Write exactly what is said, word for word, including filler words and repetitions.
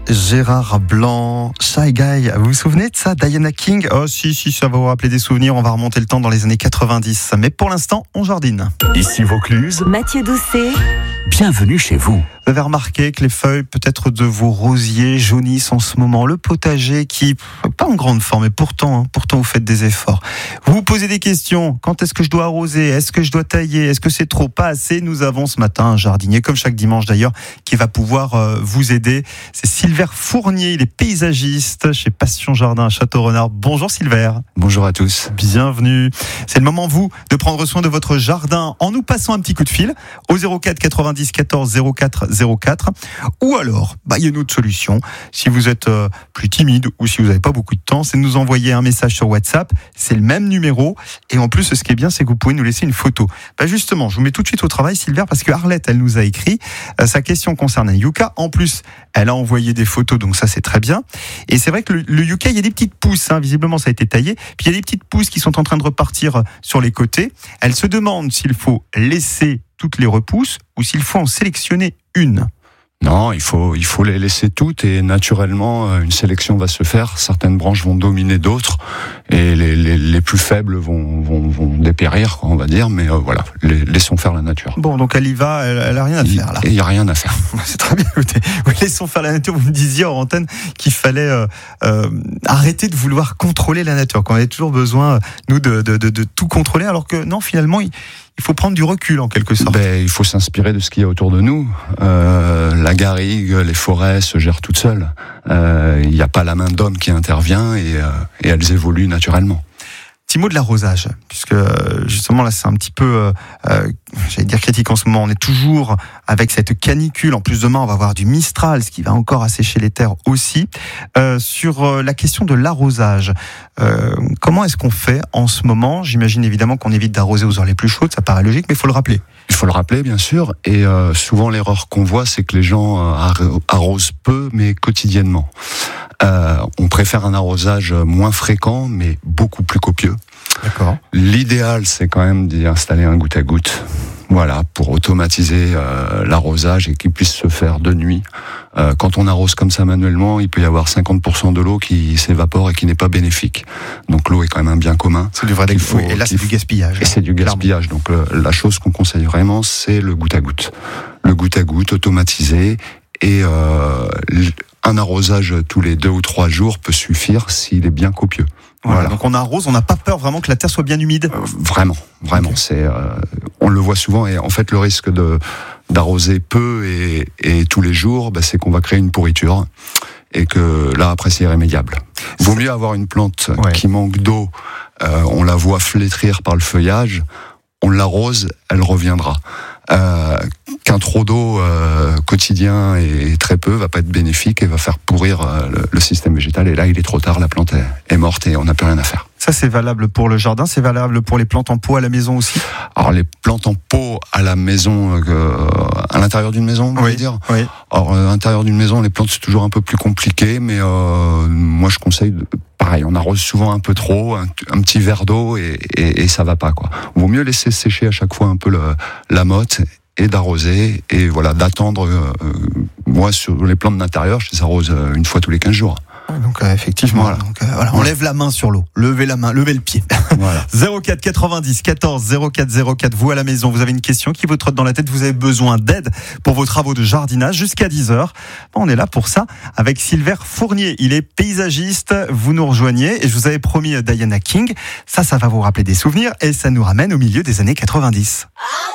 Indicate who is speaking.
Speaker 1: Gérard Blanc, Shy Guy, vous vous souvenez de ça, Diana King? Oh si, si, ça va vous rappeler des souvenirs, on va remonter le temps dans les années quatre-vingt-dix. Mais pour l'instant, on jardine.
Speaker 2: Ici Vaucluse,
Speaker 3: Mathieu Doucet,
Speaker 2: bienvenue chez vous.
Speaker 1: Vous avez remarqué que les feuilles peut-être de vos rosiers jaunissent en ce moment. Le potager qui, pas en grande forme, mais pourtant, hein, pourtant vous faites des efforts. Vous vous posez des questions. Quand est-ce que je dois arroser? Est-ce que je dois tailler? Est-ce que c'est trop? Pas assez? Nous avons ce matin un jardinier, comme chaque dimanche d'ailleurs, qui va pouvoir euh, vous aider. C'est Sylvain Fournier, il est paysagiste chez Passion Jardin à Château-Renard. Bonjour Sylvain.
Speaker 4: Bonjour à tous.
Speaker 1: Bienvenue. C'est le moment, vous, de prendre soin de votre jardin en nous passant un petit coup de fil au zéro quatre quatre-vingt-dix quatorze zéro quatre zéro quatre. Ou alors, bah, il y a une autre solution. Si vous êtes euh, plus timide ou si vous n'avez pas beaucoup de temps, c'est de nous envoyer un message sur WhatsApp. C'est le même numéro. Et en plus, ce qui est bien, c'est que vous pouvez nous laisser une photo. Bah, justement, je vous mets tout de suite au travail, Sylvain, parce que Arlette, elle nous a écrit. Euh, sa question concernait Yucca. En plus, elle a envoyé des photos, donc ça, c'est très bien. Et c'est vrai que le, le Yucca, il y a des petites pousses. Hein, visiblement, ça a été taillé. Puis il y a des petites pousses qui sont en train de repartir sur les côtés. Elle se demande s'il faut laisser toutes les repousses ou s'il faut en sélectionner une.
Speaker 4: Non, il faut il faut les laisser toutes et naturellement une sélection va se faire. Certaines branches vont dominer d'autres et les les, les plus faibles vont vont vont dépérir, on va dire. Mais euh, voilà, les, laissons faire la nature.
Speaker 1: Bon, donc elle y va, elle, elle a rien à
Speaker 4: il,
Speaker 1: faire là.
Speaker 4: Il y a rien à faire.
Speaker 1: C'est très bien. Écoutez, oui, laissons faire la nature. Vous me disiez en antenne qu'il fallait euh, euh, arrêter de vouloir contrôler la nature. Qu'on avait toujours besoin nous de de de, de tout contrôler, alors que non, finalement. Il, Il faut prendre du recul en quelque sorte.
Speaker 4: Ben, il faut s'inspirer de ce qu'il y a autour de nous. Euh, la garrigue, les forêts se gèrent toutes seules. Euh, il n'y a pas la main d'homme qui intervient et, euh, et elles évoluent naturellement.
Speaker 1: Petit mot de l'arrosage, puisque justement là c'est un petit peu, euh, j'allais dire critique en ce moment. On est toujours avec cette canicule. En plus demain on va avoir du Mistral, ce qui va encore assécher les terres aussi. Euh, sur la question de l'arrosage, euh, comment est-ce qu'on fait en ce moment? J'imagine évidemment qu'on évite d'arroser aux heures les plus chaudes, ça paraît logique, mais il faut le rappeler.
Speaker 4: Il faut le rappeler bien sûr. Et euh, souvent l'erreur qu'on voit, c'est que les gens euh, arrosent peu, mais quotidiennement. Euh, on préfère un arrosage moins fréquent, mais beaucoup plus copieux.
Speaker 1: D'accord.
Speaker 4: L'idéal, c'est quand même d'y installer un goutte à goutte. Voilà, pour automatiser euh, l'arrosage et qu'il puisse se faire de nuit. Euh, quand on arrose comme ça manuellement, il peut y avoir cinquante pour cent de l'eau qui s'évapore et qui n'est pas bénéfique. Donc l'eau est quand même un bien commun.
Speaker 1: C'est du vrai
Speaker 4: qu'il faut,
Speaker 1: oui, et là c'est du gaspillage.
Speaker 4: Et c'est du gaspillage. Donc euh, la chose qu'on conseille vraiment, c'est le goutte à goutte. Le goutte à goutte automatisé et euh, un arrosage tous les deux ou trois jours peut suffire s'il est bien copieux.
Speaker 1: Voilà. Voilà. Donc on arrose, on n'a pas peur vraiment que la terre soit bien humide.
Speaker 4: Euh, vraiment, vraiment. Okay. C'est, euh, on le voit souvent et en fait le risque de d'arroser peu et, et tous les jours, bah, c'est qu'on va créer une pourriture et que là après c'est irrémédiable. Vaut mieux avoir une plante ouais. qui manque d'eau, euh, on la voit flétrir par le feuillage, on l'arrose, elle reviendra. Euh, qu'un trop d'eau euh, quotidien et très peu va pas être bénéfique et va faire pourrir euh, le, le système végétal et là il est trop tard, la plante est, est morte et on n'a plus rien à faire.
Speaker 1: Ça c'est valable pour le jardin, c'est valable pour les plantes en pot à la maison aussi?
Speaker 4: Alors les plantes en pot à la maison, euh, à l'intérieur d'une maison, on
Speaker 1: oui,
Speaker 4: va dire.
Speaker 1: Oui.
Speaker 4: Alors à l'intérieur d'une maison, les plantes c'est toujours un peu plus compliqué, mais euh, moi je conseille de, pareil, on arrose souvent un peu trop, un, un petit verre d'eau et, et, et ça va pas quoi. Vaut mieux laisser sécher à chaque fois un peu le, la motte et d'arroser et voilà d'attendre. Euh, moi sur les plantes d'intérieur, je les arrose une fois tous les quinze jours.
Speaker 1: Donc euh, effectivement, voilà. Donc, euh, voilà, on ouais. lève la main sur l'eau, levez la main, levez le pied. Voilà. zéro quatre quatre-vingt-dix quatorze zéro quatre zéro quatre. Vous à la maison, vous avez une question qui vous trotte dans la tête, vous avez besoin d'aide pour vos travaux de jardinage jusqu'à dix heures. Bon, on est là pour ça avec Sylvain Fournier. Il est paysagiste. Vous nous rejoignez et je vous avais promis Diana King. Ça, ça va vous rappeler des souvenirs et ça nous ramène au milieu des années quatre-vingt-dix.